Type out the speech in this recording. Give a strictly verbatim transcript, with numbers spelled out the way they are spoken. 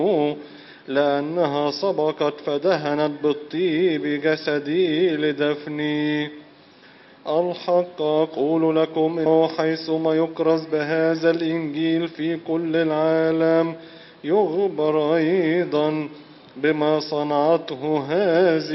لأنها سبقت فدهنت بالطيب جسدي لدفني. الحق أقول لكم إنه حيثما يكرز بهذا الإنجيل في كل العالم يخبر أيضا بما صنعته هذه